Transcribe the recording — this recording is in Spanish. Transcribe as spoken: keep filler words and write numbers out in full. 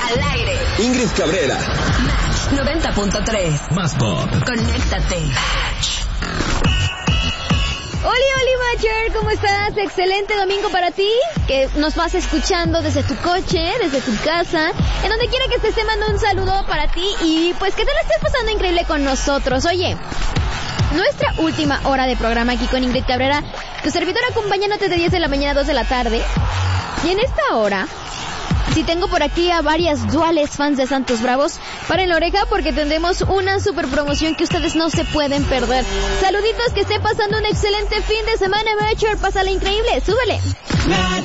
Al aire. Ingrid Cabrera. Match noventa punto tres. Más pop. Conéctate. Match. Oli, Oli, Matcher, ¿cómo estás? Excelente domingo para ti, que nos vas escuchando desde tu coche, desde tu casa, en donde quiera que estés, te mando un saludo para ti y pues que te la estés pasando increíble con nosotros. Oye, nuestra última hora de programa aquí con Ingrid Cabrera, tu servidora acompañándote de diez de la mañana a dos de la tarde, y en esta hora... Si tengo por aquí a varias duales fans de Santos Bravos, paren la oreja porque tendremos una super promoción que ustedes no se pueden perder. Saluditos, que estén pasando un excelente fin de semana, Matcher, pásala increíble, súbele.